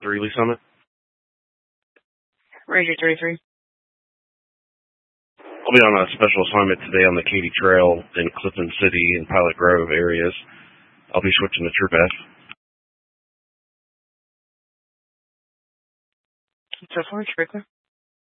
Lee Summit. Ranger 33. I'll be on a special assignment today on the Katy Trail in Clifton City and Pilot Grove areas. I'll be switching to Troop F. So far, Trickler.